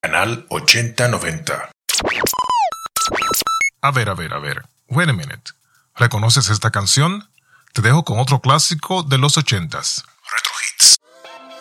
Canal 8090. A ver. Wait a minute. ¿Reconoces esta canción? Te dejo con otro clásico de los 80s.